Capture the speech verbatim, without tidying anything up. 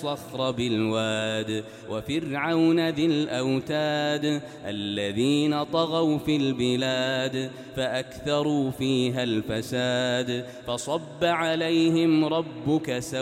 الصخر بالواد وفرعون ذي الأوتاد الذين طغوا في البلاد فأكثروا فيها الفساد فصب عليهم ربك سوء